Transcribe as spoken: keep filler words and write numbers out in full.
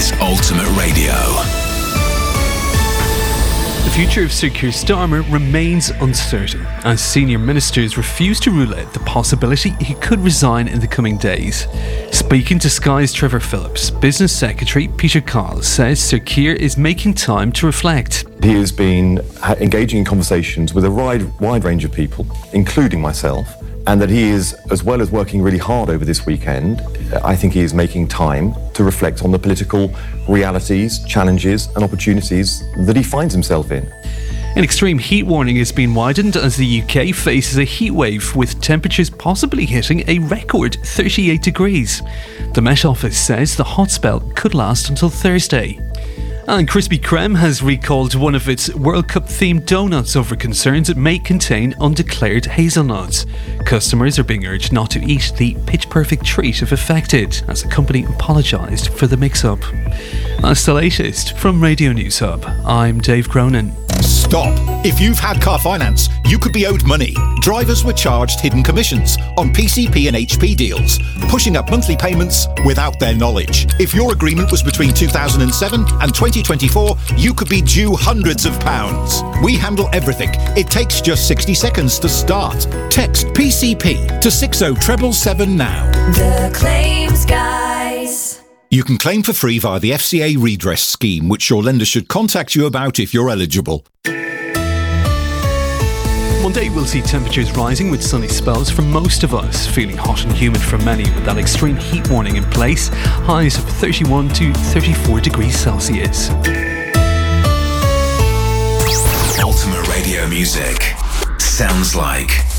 is Ultimate Radio. The future of Sir Keir Starmer remains uncertain as senior ministers refuse to rule out the possibility he could resign in the coming days. Speaking to Sky's Trevor Phillips, Business Secretary Peter Kyle says Sir Keir is making time to reflect. He has been engaging in conversations with a wide, wide range of people, including myself, and that he is, as well as working really hard over this weekend, I think he is making time to reflect on the political realities, challenges and opportunities that he finds himself in. An extreme heat warning has been widened as the U K faces a heat wave with temperatures possibly hitting a record thirty-eight degrees. The Met Office says the hot spell could last until Thursday. And Krispy Kreme has recalled one of its World Cup-themed donuts over concerns it may contain undeclared hazelnuts. Customers are being urged not to eat the pitch-perfect treat if affected, as the company apologised for the mix-up. That's the latest from Radio News Hub. I'm Dave Cronin. Stop! If you've had car finance, you could be owed money. Drivers were charged hidden commissions on P C P and H P deals, pushing up monthly payments without their knowledge. If your agreement was between two thousand seven and twenty twenty-four, you could be due hundreds of pounds. We handle everything. It takes just sixty seconds to start. Text P C P to six oh seven seven now. The Claims Guys. You can claim for free via the F C A redress scheme, which your lender should contact you about if you're eligible. Monday we'll see temperatures rising with sunny spells for most of us, feeling hot and humid for many with that extreme heat warning in place. Highs of thirty-one to thirty-four degrees Celsius. Ultimate Radio music sounds like